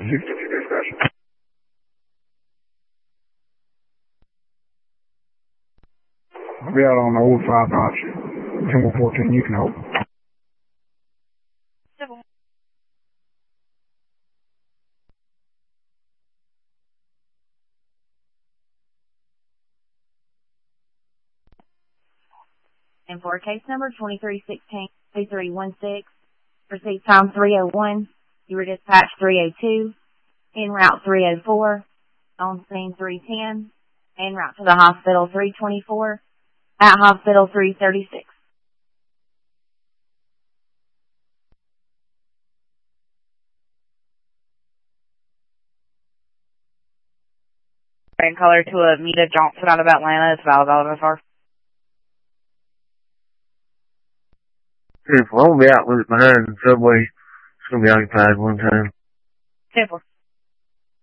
62 dispatch. I'll be out on the old 5 option. 10-14, you can hold. And for case number 2316-2316, receive time 301, you were dispatched 302, en route 304, on scene 310, en route to the hospital 324, at hospital 336. And color to Amita Johnson out of Atlanta. It's valid MSR. If I'm going to be out with my hand in the subway, it's going to be occupied one time. 10-4.